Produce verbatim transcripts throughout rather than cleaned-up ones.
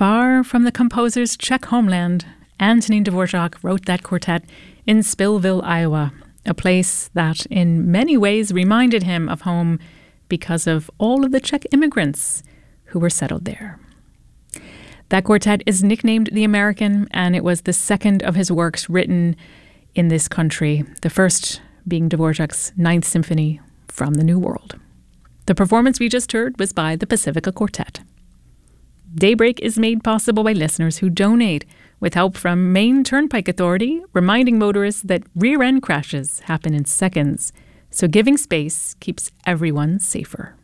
Far from the composer's Czech homeland, Antonín Dvořák wrote that quartet in Spillville, Iowa, a place that in many ways reminded him of home because of all of the Czech immigrants who were settled there. That quartet is nicknamed the American, and it was the second of his works written in this country, the first being Dvořák's Ninth Symphony from the New World. The performance we just heard was by the Pacifica Quartet. Daybreak is made possible by listeners who donate, with help from Maine Turnpike Authority, reminding motorists that rear-end crashes happen in seconds, so giving space keeps everyone safer.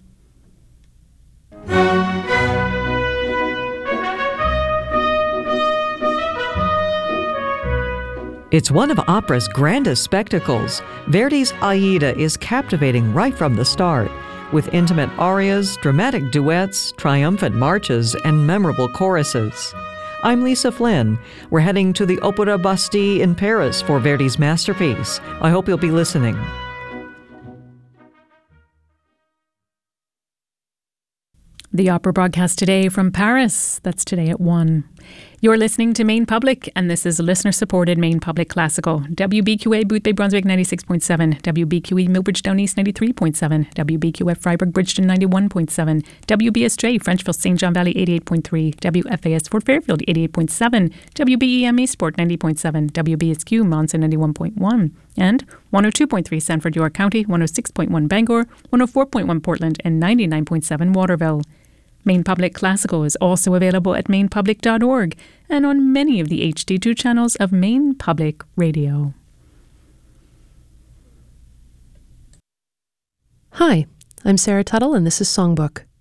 It's one of opera's grandest spectacles. Verdi's Aida is captivating right from the start, with intimate arias, dramatic duets, triumphant marches, and memorable choruses. I'm Lisa Flynn. We're heading to the Opéra Bastille in Paris for Verdi's masterpiece. I hope you'll be listening. The opera broadcast today from Paris. That's today at one. You're listening to Maine Public, and this is listener-supported Maine Public Classical. W B Q A Boothbay Brunswick ninety-six point seven, W B Q E Millbridge Down East ninety-three point seven, W B Q F Freiburg Bridgeton ninety-one point seven, W B S J Frenchville Saint John Valley eighty-eight point three, W F A S Fort Fairfield eighty-eight point seven, W B E M Eastport ninety point seven, W B S Q Monson ninety-one point one, and one oh two point three Sanford York County, one oh six point one Bangor, one oh four point one Portland, and ninety-nine point seven Waterville. Maine Public Classical is also available at maine public dot org and on many of the H D two channels of Maine Public Radio. Hi, I'm Sarah Tuttle, and this is Songbook.